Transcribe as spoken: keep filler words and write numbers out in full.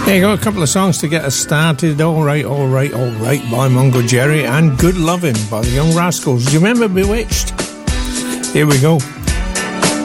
There you go, a couple of songs to get us started. All Right, All Right, All Right by Mungo Jerry and Good Lovin' by the Young Rascals. Do you remember Bewitched? Here we go.